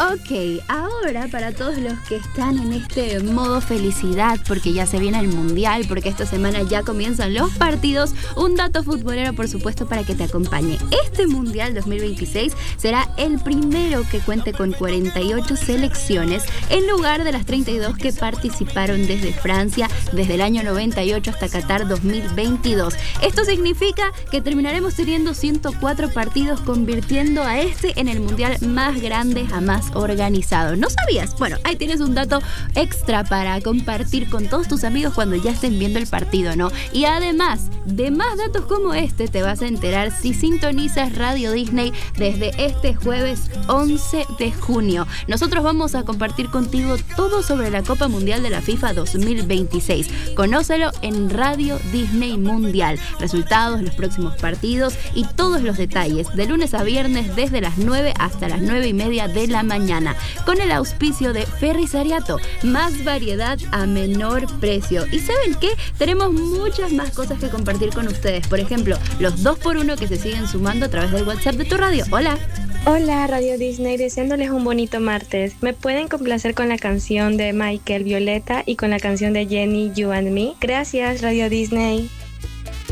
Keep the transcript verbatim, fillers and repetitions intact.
Ok, ahora para todos los que están en este modo felicidad, porque ya se viene el Mundial, porque esta semana ya comienzan los partidos, un dato futbolero por supuesto para que te acompañe. Este Mundial dos mil veintiséis será el primero que cuente con cuarenta y ocho selecciones en lugar de las treinta y dos que participaron desde Francia desde el año noventa y ocho hasta Qatar dos mil veintidós. Esto significa que terminaremos teniendo ciento cuatro partidos, convirtiendo a este en el Mundial más grande jamás organizado. ¿No sabías? Bueno, ahí tienes un dato extra para compartir con todos tus amigos cuando ya estén viendo el partido, ¿no? Y además, de más datos como este te vas a enterar si sintonizas Radio Disney desde este jueves once de junio. Nosotros vamos a compartir contigo todo sobre la Copa Mundial de la FIFA dos mil veintiséis. Conócelo en Radio Disney Mundial. Resultados, los próximos partidos y todos los detalles de lunes a viernes desde las nueve hasta las nueve y media de la mañana. Mañana, con el auspicio de Ferrisariato, más variedad a menor precio. ¿Y saben qué? Tenemos muchas más cosas que compartir con ustedes. Por ejemplo, los dos por uno que se siguen sumando a través del WhatsApp de tu radio. Hola. Hola Radio Disney, deseándoles un bonito martes. ¿Me pueden complacer con la canción de Michael Violeta y con la canción de Jenny You and Me? Gracias Radio Disney.